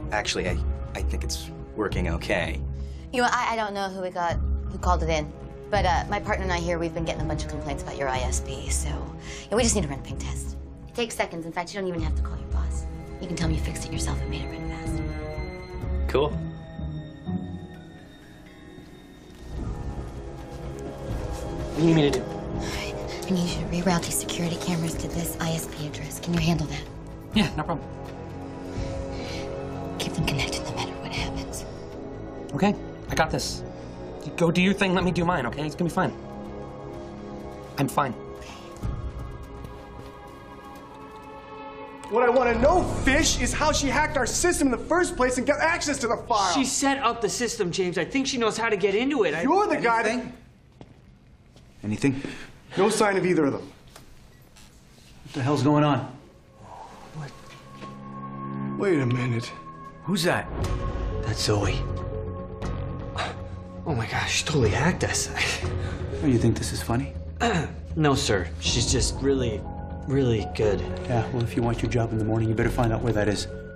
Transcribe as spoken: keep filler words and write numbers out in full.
actually, I, I think it's working okay. You know, I, I don't know who we got, who called it in. But uh, my partner and I here, we've been getting a bunch of complaints about your I S P, so yeah, we just need to run a ping test. It takes seconds. In fact, you don't even have to call your boss. You can tell him you fixed it yourself and made it run fast. Cool. What do you need me to do? I need you to reroute these security cameras to this I S P address. Can you handle that? Yeah, no problem. Keep them connected no matter what happens. Okay, I got this. You go do your thing, let me do mine, okay? It's gonna be fine. I'm fine. What I want to know, Fish, is how she hacked our system in the first place and got access to the file. She set up the system, James. I think she knows how to get into it. I... You're the guy that... Anything? No sign of either of them. What the hell's going on? What? Wait a minute. Who's that? That's Zoe. Oh my gosh, she totally hacked us. Oh, you think this is funny? No, sir. She's just really, really good. Yeah, well, if you want your job in the morning, you better find out where that is.